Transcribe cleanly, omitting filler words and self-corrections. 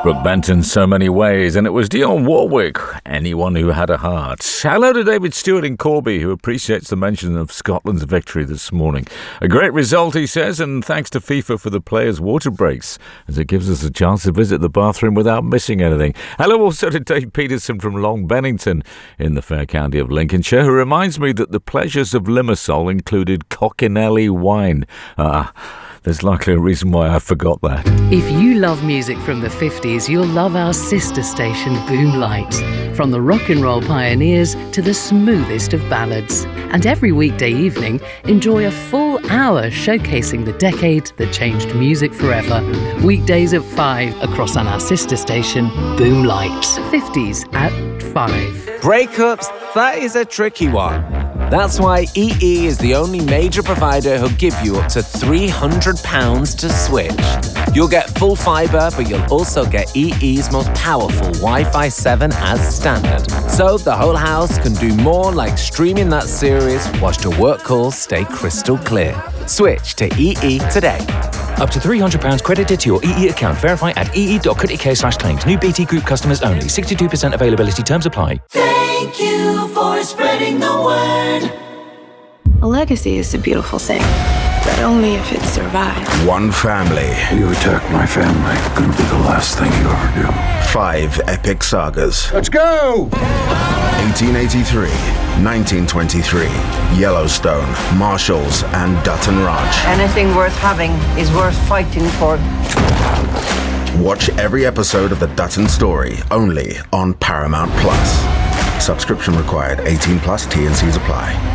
Brooke Benton, So Many Ways, and it was Dionne Warwick, Anyone Who Had a Heart. Hello to David Stewart in Corby, who appreciates the mention of Scotland's victory this morning. A great result, he says, and thanks to FIFA for the players' water breaks, as it gives us a chance to visit the bathroom without missing anything. Hello also to Dave Peterson from Long Bennington in the fair county of Lincolnshire, who reminds me that the pleasures of Limassol included Cocinelli wine. There's likely a reason why I forgot that. If you love music from the 50s, you'll love our sister station, Boom Lights. From the rock and roll pioneers to the smoothest of ballads. And every weekday evening, enjoy a full hour showcasing the decade that changed music forever. Weekdays at 5 across on our sister station, Boom Lights. 50s at 5. Breakups, that is a tricky one. That's why EE is the only major provider who'll give you up to £300 to switch. You'll get full fibre, but you'll also get EE's most powerful Wi-Fi 7 as standard. So the whole house can do more, like streaming that series whilst your work calls stay crystal clear. Switch to EE today. Up to £300 credited to your EE account. Verify at ee.co.uk/claims. New BT Group customers only. 62% availability. Terms apply. Thank you for spreading the word. A legacy is a beautiful thing, but only if it survives. One family. You attack my family, gonna be the last thing you ever do. 5 epic sagas. Let's go! 1883, 1923, Yellowstone, Marshalls, and Dutton Ranch. Anything worth having is worth fighting for. Watch every episode of The Dutton Story, only on Paramount Plus. Subscription required, 18+, T&Cs apply.